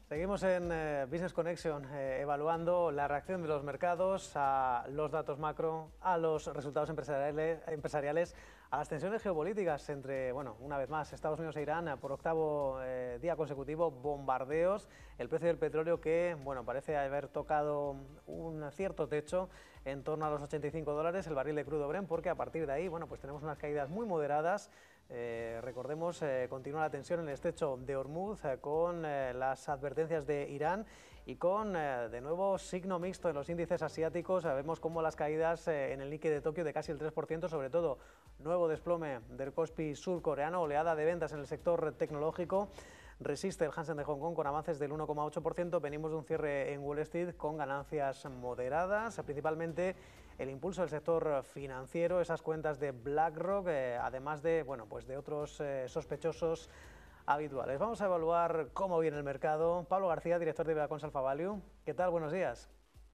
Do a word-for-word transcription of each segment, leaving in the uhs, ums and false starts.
Seguimos en eh, Business Connection eh, evaluando la reacción de los mercados a los datos macro, a los resultados empresariales, empresariales a las tensiones geopolíticas entre, bueno, una vez más, Estados Unidos e Irán por octavo eh, día consecutivo, bombardeos, el precio del petróleo que, bueno, parece haber tocado un cierto techo en torno a los ochenta y cinco dólares el barril de crudo Brent, porque a partir de ahí, bueno, pues tenemos unas caídas muy moderadas. Eh, recordemos, eh, continúa la tensión en el estrecho de Hormuz eh, con eh, las advertencias de Irán y con, eh, de nuevo, signo mixto en los índices asiáticos. Eh, vemos como las caídas eh, en el Nikkei de Tokio de casi el tres por ciento, sobre todo nuevo desplome del Kospi surcoreano, oleada de ventas en el sector tecnológico. Resiste el Hansen de Hong Kong con avances del uno coma ocho por ciento. Venimos de un cierre en Wall Street con ganancias moderadas, principalmente el impulso del sector financiero, esas cuentas de BlackRock, eh, además de, bueno, pues de otros eh, sospechosos habituales. Vamos a evaluar cómo viene el mercado. Pablo García, director de Beacons Alpha Value. ¿Qué tal? Buenos días.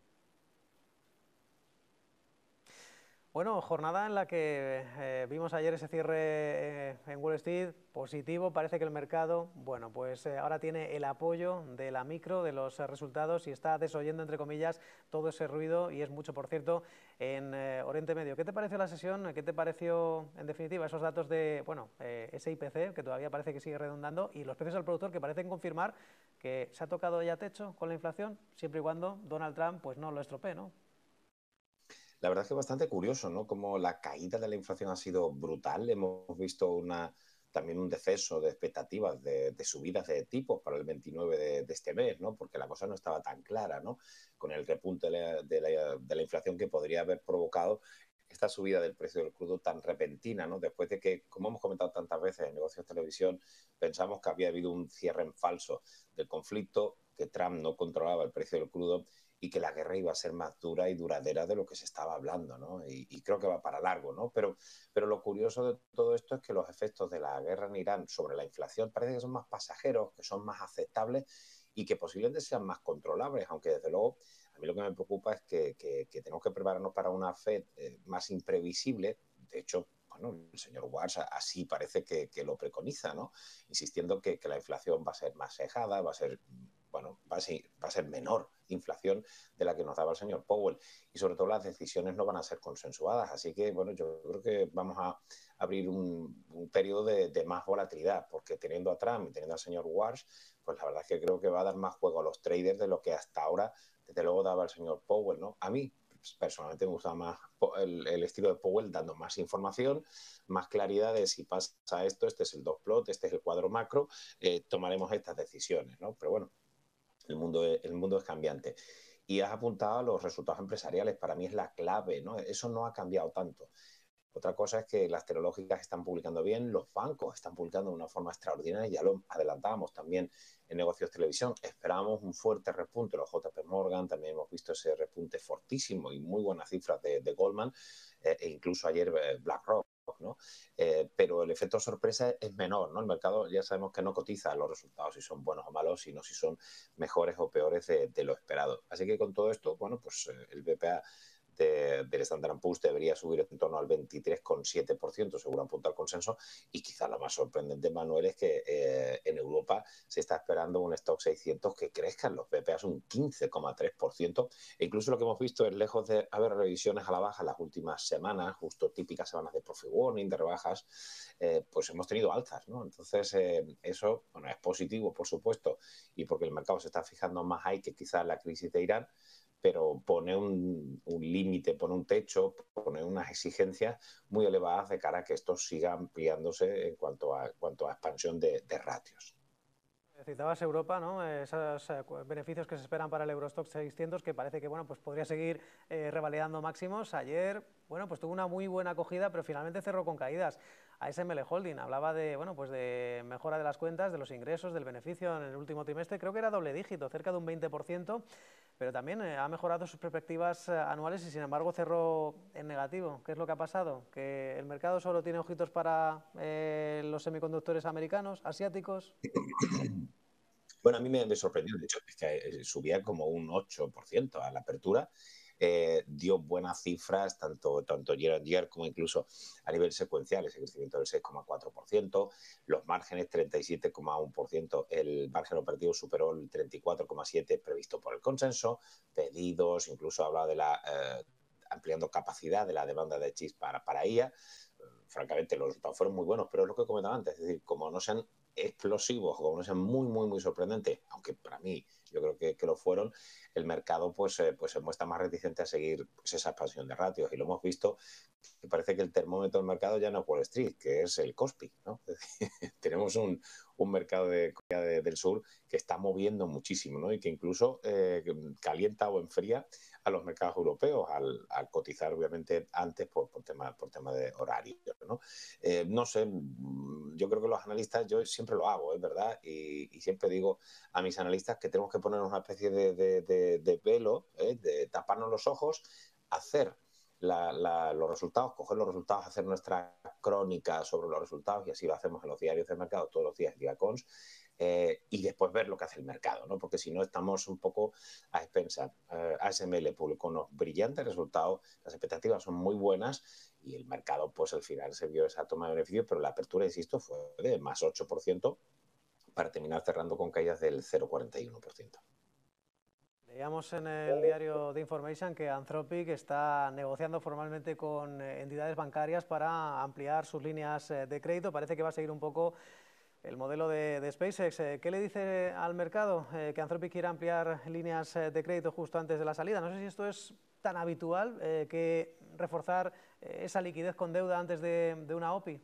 Bueno, jornada en la que eh, vimos ayer ese cierre eh, en Wall Street positivo. Parece que el mercado, bueno, pues eh, ahora tiene el apoyo de la micro, de los eh, resultados, y está desoyendo, entre comillas, todo ese ruido, y es mucho, por cierto, en eh, Oriente Medio. ¿Qué te pareció la sesión? ¿Qué te pareció, en definitiva, esos datos de, bueno, eh, ese I P C, que todavía parece que sigue redundando, y los precios al productor, que parecen confirmar que se ha tocado ya techo con la inflación, siempre y cuando Donald Trump pues no lo estropee, ¿no? La verdad es que es bastante curioso, ¿no? Como la caída de la inflación ha sido brutal. Hemos visto una, también un deceso de expectativas de, de subidas de tipos para el veintinueve de, de este mes, ¿no? Porque la cosa no estaba tan clara, ¿no? Con el repunte de la, de la, de la inflación que podría haber provocado esta subida del precio del crudo tan repentina, ¿no? Después de que, como hemos comentado tantas veces en Negocios Televisión, pensamos que había habido un cierre en falso del conflicto, que Trump no controlaba el precio del crudo y que la guerra iba a ser más dura y duradera de lo que se estaba hablando, ¿no? Y, y creo que va para largo, ¿no? Pero, pero lo curioso de todo esto es que los efectos de la guerra en Irán sobre la inflación parece que son más pasajeros, que son más aceptables y que posiblemente sean más controlables, aunque desde luego a mí lo que me preocupa es que, que, que tenemos que prepararnos para una Fed eh, más imprevisible. De hecho, bueno, el señor Watts así parece que, que lo preconiza, ¿no? Insistiendo que, que la inflación va a ser más cejada, va a ser, bueno, va a ser, va a ser menor inflación de la que nos daba el señor Powell, y sobre todo las decisiones no van a ser consensuadas, así que bueno, yo creo que vamos a abrir un, un periodo de, de más volatilidad, porque teniendo a Trump y teniendo al señor Watts, pues la verdad es que creo que va a dar más juego a los traders de lo que hasta ahora desde luego daba el señor Powell, ¿no? A mí personalmente me gusta más el, el estilo de Powell, dando más información, más claridad de si pasa esto, este es el dot plot, este es el cuadro macro, eh, tomaremos estas decisiones, ¿no? Pero bueno, el mundo, es, el mundo es cambiante. Y has apuntado a los resultados empresariales, para mí es la clave, ¿no? Eso no ha cambiado tanto. Otra cosa es que las tecnológicas están publicando bien, los bancos están publicando de una forma extraordinaria, ya lo adelantábamos también en Negocios Televisión, esperábamos un fuerte repunte, los J P Morgan, también hemos visto ese repunte fortísimo y muy buenas cifras de, de Goldman, eh, e incluso ayer eh, BlackRock, ¿no? Eh, pero el efecto sorpresa es menor, ¿no? El mercado ya sabemos que no cotiza los resultados si son buenos o malos, sino si son mejores o peores de, de lo esperado. Así que con todo esto, bueno, pues eh, el B P A de, del Standard and Poor's debería subir en torno al veintitrés coma siete por ciento, según apunta el consenso, y quizás lo más sorprendente, Manuel, es que eh, en Europa se está esperando un stock seiscientos que crezcan los B P As un quince coma tres por ciento, e incluso lo que hemos visto es, lejos de haber revisiones a la baja las últimas semanas, justo típicas semanas de profit warning, de rebajas, eh, pues hemos tenido alzas, ¿no? Entonces, eh, eso, bueno, es positivo, por supuesto, y porque el mercado se está fijando más ahí que quizás la crisis de Irán, pero pone un, un límite, pone un techo, pone unas exigencias muy elevadas de cara a que esto siga ampliándose en cuanto a, cuanto a expansión de, de ratios. Citabas Europa, ¿no? Esos eh, beneficios que se esperan para el Eurostoxx seiscientos, que parece que, bueno, pues podría seguir eh, revalidando máximos. Ayer, bueno, pues tuvo una muy buena acogida, pero finalmente cerró con caídas. A S M L Holding hablaba de, bueno, pues de mejora de las cuentas, de los ingresos, del beneficio en el último trimestre. Creo que era doble dígito, cerca de un veinte por ciento, pero también eh, ha mejorado sus perspectivas eh, anuales y, sin embargo, cerró en negativo. ¿Qué es lo que ha pasado? Que el mercado solo tiene ojitos para eh, los semiconductores americanos, asiáticos. Bueno, a mí me, me sorprendió, de hecho, es que eh, subía como un ocho por ciento a la apertura. eh, dio buenas cifras, tanto, tanto year on year como incluso a nivel secuencial, ese crecimiento del seis coma cuatro por ciento, los márgenes treinta y siete coma uno por ciento, el margen operativo superó el treinta y cuatro coma siete por ciento previsto por el consenso, pedidos, incluso habla de la eh, ampliando capacidad de la demanda de chips para, para I A. Francamente, los resultados fueron muy buenos, pero es lo que comentaba antes, es decir, como no sean explosivos, como no sean muy, muy, muy sorprendentes, aunque para mí yo creo que, que lo fueron, el mercado pues, eh, pues se muestra más reticente a seguir pues, esa expansión de ratios. Y lo hemos visto, que parece que el termómetro del mercado ya no es Wall Street, que es el Kospi, ¿no? Es decir, tenemos un, un mercado de Corea de, del Sur que está moviendo muchísimo, ¿no? Y que incluso eh, calienta o enfría a los mercados europeos al, al cotizar, obviamente, antes por, por, tema, por tema de horario, ¿no? Eh, no sé, yo creo que los analistas, yo siempre lo hago, es verdad, y, y siempre digo a mis analistas que tenemos que poner una especie de, de, de, de velo, ¿eh? De taparnos los ojos, hacer la, la, los resultados, coger los resultados, hacer nuestra crónica sobre los resultados, y así lo hacemos en los diarios de mercado todos los días, Diacons, eh, y después ver lo que hace el mercado, ¿no? Porque si no estamos un poco a expensas. Eh, A S M L publicó unos brillantes resultados, las expectativas son muy buenas y el mercado pues al final se vio esa toma de beneficios, pero la apertura, insisto, fue de más ocho por ciento para terminar cerrando con caídas del cero coma cuarenta y uno por ciento. Leíamos en el diario The Information que Anthropic está negociando formalmente con entidades bancarias para ampliar sus líneas de crédito. Parece que va a seguir un poco el modelo de, de SpaceX. ¿Qué le dice al mercado eh, que Anthropic quiera ampliar líneas de crédito justo antes de la salida? No sé si esto es tan habitual eh, que reforzar eh, esa liquidez con deuda antes de, de una O P I.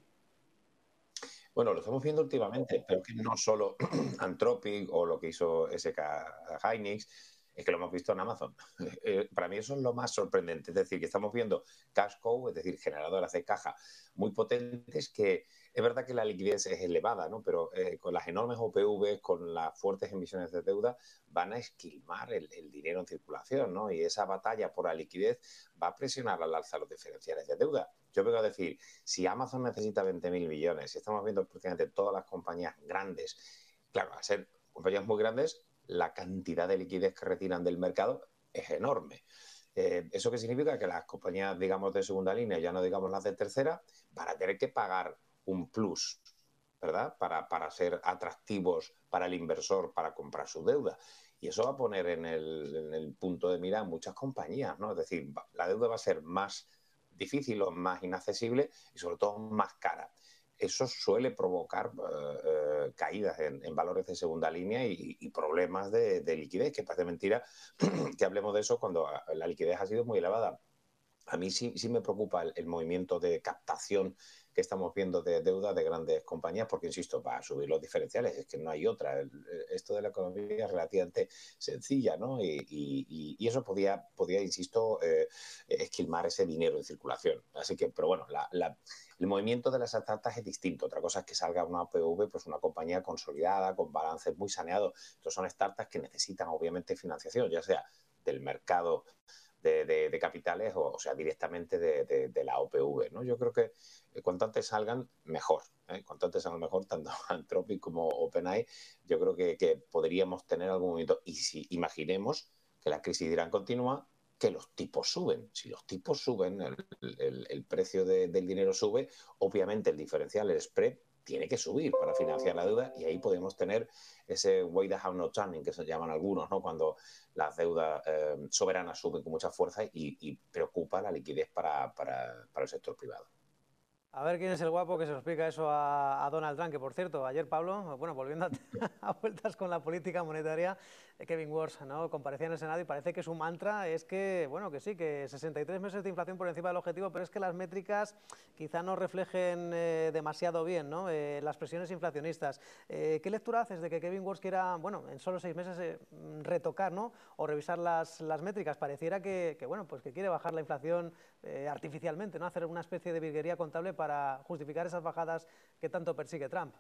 Bueno, lo estamos viendo últimamente, pero que no solo Anthropic o lo que hizo S K Hynix, es que lo hemos visto en Amazon. Eh, para mí eso es lo más sorprendente, es decir, que estamos viendo cash cow, es decir, generadoras de caja muy potentes, que es verdad que la liquidez es elevada, ¿no? Pero eh, con las enormes O P V, con las fuertes emisiones de deuda, van a esquilmar el, el dinero en circulación, ¿no? Y esa batalla por la liquidez va a presionar al alza los diferenciales de deuda. Yo vengo a decir, si Amazon necesita veinte mil millones, si estamos viendo prácticamente todas las compañías grandes, claro, al ser compañías muy grandes, la cantidad de liquidez que retiran del mercado es enorme. Eh, ¿Eso qué significa? Que las compañías, digamos, de segunda línea, ya no digamos las de tercera, van a tener que pagar un plus, ¿verdad? Para, para ser atractivos para el inversor, para comprar su deuda. Y eso va a poner en el, en el punto de mira a muchas compañías, ¿no? Es decir, la deuda va a ser más difícil o más inaccesible y sobre todo más cara. Eso suele provocar eh, eh, caídas en, en valores de segunda línea y, y problemas de, de liquidez, que parece mentira que hablemos de eso cuando la liquidez ha sido muy elevada. A mí sí, sí me preocupa el, el movimiento de captación que estamos viendo de deuda de grandes compañías, porque, insisto, va a subir los diferenciales, es que no hay otra. El, esto de la economía es relativamente sencilla, ¿no? Y, y, y eso podía, podía insisto, eh, esquilmar ese dinero en circulación. Así que, pero bueno, la, la, el movimiento de las startups es distinto. Otra cosa es que salga una O P V, pues una compañía consolidada, con balances muy saneados. Estos son startups que necesitan, obviamente, financiación, ya sea del mercado De, de, de capitales o, o sea, directamente de, de, de la O P V, ¿no? Yo creo que eh, cuanto antes salgan, mejor. ¿eh? Cuanto antes salgan mejor, tanto Anthropic como OpenAI, yo creo que, que podríamos tener algún momento, y si imaginemos que la crisis de Irán continúa, que los tipos suben. Si los tipos suben, el, el, el precio de, del dinero sube, obviamente el diferencial, el spread, tiene que subir para financiar la deuda y ahí podemos tener ese way that have no turning, que se llaman algunos, ¿no? Cuando las deudas eh, soberanas suben con mucha fuerza y, y preocupa la liquidez para, para, para el sector privado. A ver quién es el guapo que se lo explica eso a, a Donald Trump, que por cierto, ayer Pablo, bueno, volviendo a, a vueltas con la política monetaria, Kevin Warsh, ¿no? Comparecía en el Senado y parece que su mantra es que, bueno, que sí, que sesenta y tres meses de inflación por encima del objetivo, pero es que las métricas quizá no reflejen eh, demasiado bien, ¿no? Eh, las presiones inflacionistas. Eh, ¿Qué lectura haces de que Kevin Warsh quiera, bueno, en solo seis meses eh, retocar, ¿no? O revisar las, las métricas? Pareciera que, que, bueno, pues que quiere bajar la inflación eh, artificialmente, ¿no? Hacer una especie de virguería contable para justificar esas bajadas que tanto persigue Trump.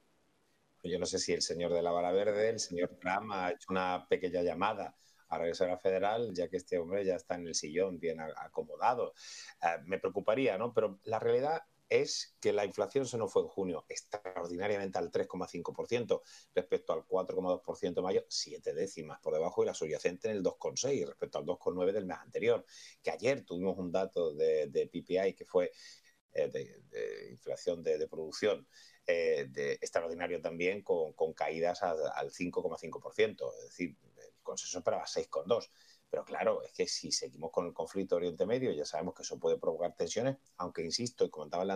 Yo no sé si el señor de la vara verde, el señor Trump, ha hecho una pequeña llamada a la Reserva Federal, ya que este hombre ya está en el sillón bien acomodado. Uh, me preocuparía, ¿no? Pero la realidad es que la inflación se nos fue en junio extraordinariamente al tres coma cinco por ciento respecto al cuatro coma dos por ciento de mayo, siete décimas por debajo, y la subyacente en el dos coma seis respecto al dos coma nueve del mes anterior. Que ayer tuvimos un dato de, de P P I que fue eh, de, de inflación de, de producción eh, de extraordinario también, con, con caídas a, al cinco coma cinco por ciento, es decir, el consenso esperaba seis coma dos. Pero claro, es que si seguimos con el conflicto Oriente Medio, ya sabemos que eso puede provocar tensiones, aunque insisto, y comentaba en la